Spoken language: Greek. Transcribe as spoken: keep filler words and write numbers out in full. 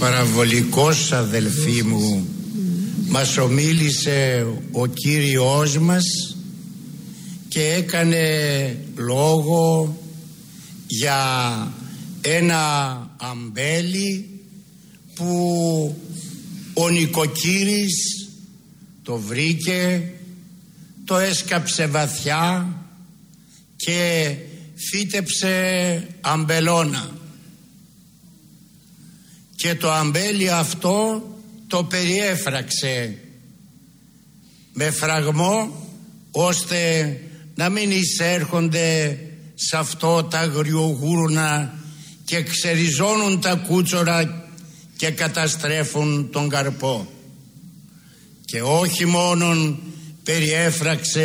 παραβολικός, αδελφοί μου, μας ομίλησε ο Κύριος μας και έκανε λόγο για ένα αμπέλι που ο νοικοκύρης το βρήκε, το έσκαψε βαθιά και φύτεψε αμπελώνα, και το αμπέλι αυτό το περιέφραξε με φραγμό, ώστε να μην εισέρχονται σε αυτό τα αγριογούρνα και ξεριζώνουν τα κούτσορα και καταστρέφουν τον καρπό. Και όχι μόνον περιέφραξε